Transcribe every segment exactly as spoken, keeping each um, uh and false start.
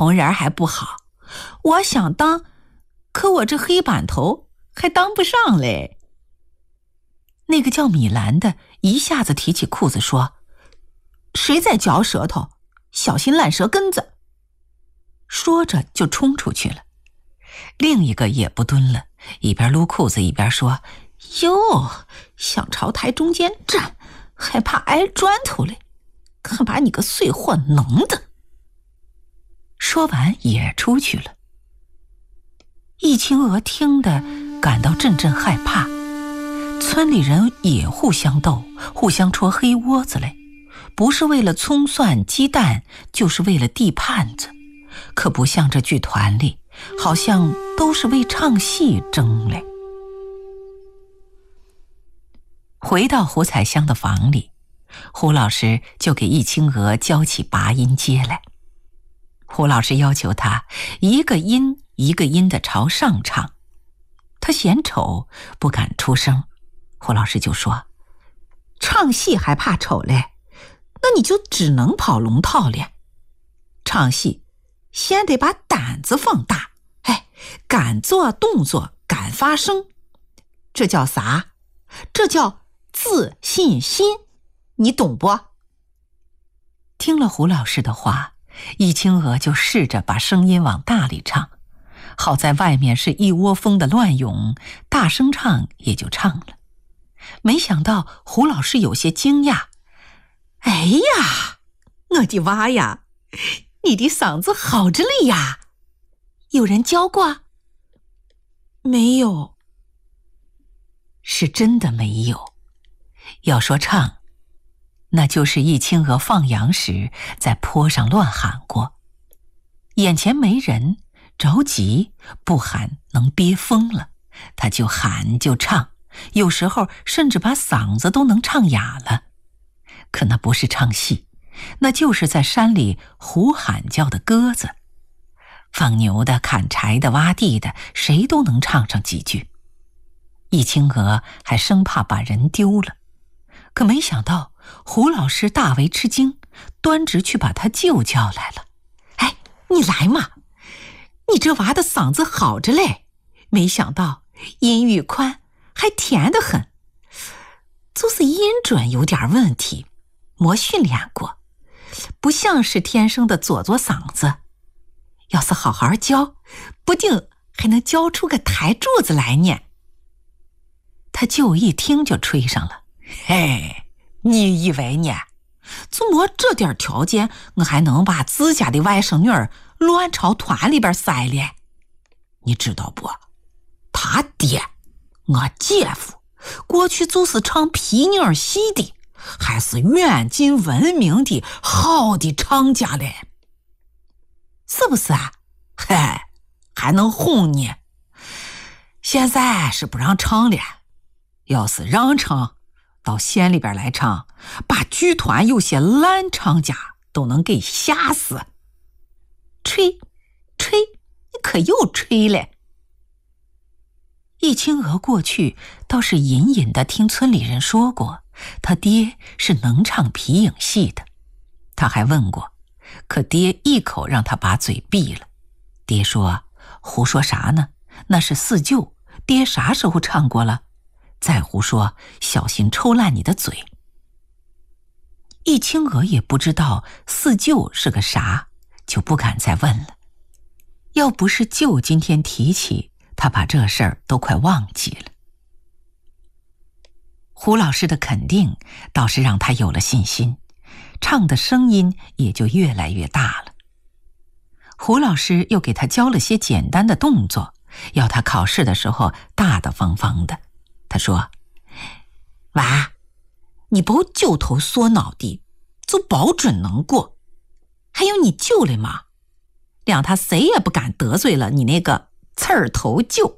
红人还不好，我想当，可我这黑板头还当不上嘞。那个叫米兰的一下子提起裤子说：谁在嚼舌头，小心烂舌根子。说着就冲出去了。另一个也不蹲了，一边撸裤子一边说：哟，想朝台中间站，还怕挨砖头嘞，看把你个碎货能的。说完也出去了。易清娥听得感到阵阵害怕，村里人也互相斗，互相戳黑窝子嘞，不是为了葱蒜鸡蛋，就是为了地盘子，可不像这剧团里，好像都是为唱戏争嘞。回到胡彩香的房里，胡老师就给易清娥教起拔音阶来。胡老师要求他一个音一个音的朝上唱，他嫌丑不敢出声，胡老师就说：唱戏还怕丑嘞，那你就只能跑龙套练。唱戏先得把胆子放大，哎，敢做动作，敢发声，这叫啥？这叫自信心，你懂不？听了胡老师的话，易清娥就试着把声音往大里唱，好在外面是一窝蜂的乱涌，大声唱也就唱了。没想到胡老师有些惊讶：哎呀，我的娃呀，你的嗓子好着嘞呀，有人教过？没有。是真的没有。要说唱，那就是易清娥放羊时在坡上乱喊过，眼前没人，着急不喊能憋疯了，他就喊就唱，有时候甚至把嗓子都能唱哑了。可那不是唱戏，那就是在山里胡喊叫的鸽子，放牛的、砍柴的、挖地的，谁都能唱上几句。易清娥还生怕把人丢了，可没想到胡老师大为吃惊，端直去把他舅叫来了。哎，你来嘛，你这娃的嗓子好着嘞，没想到音域宽，还甜得很，就是音准有点问题，没训练过，不像是天生的做作嗓子，要是好好教，不定还能教出个台柱子来呢。他舅一听就吹上了：嘿，你以为呢？就没这点条件，我还能把自家的外甥女儿乱朝团里边塞嘞？你知道不？他爹，我姐夫，过去就是唱皮影戏的，还是远近闻名的好的唱家嘞，是不是啊？嘿，还能哄你。现在是不让唱了，要是让唱，到县里边来唱，把剧团有些烂唱家都能给吓死。吹吹，你可又吹了。易清娥过去倒是隐隐地听村里人说过，他爹是能唱皮影戏的。他还问过，可爹一口让他把嘴闭了。爹说：胡说啥呢？那是四舅，爹啥时候唱过了？再胡说，小心抽烂你的嘴。易清娥也不知道四舅是个啥，就不敢再问了。要不是舅今天提起，他把这事儿都快忘记了。胡老师的肯定倒是让他有了信心，唱的声音也就越来越大了。胡老师又给他教了些简单的动作，要他考试的时候大大方方的。他说：娃，你不揪头缩脑的，就保准能过。还有你舅嘞嘛，让他谁也不敢得罪了你那个刺儿头舅。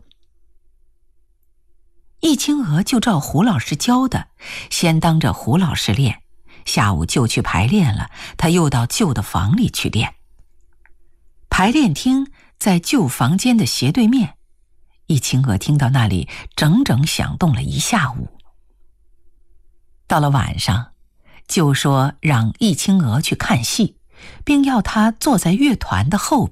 易清娥就照胡老师教的，先当着胡老师练，下午就去排练了，他又到舅的房里去练。排练厅在舅房间的斜对面，易清娥听到那里整整响动了一下午。到了晚上，舅说让易清娥去看戏，并要她坐在乐团的后边。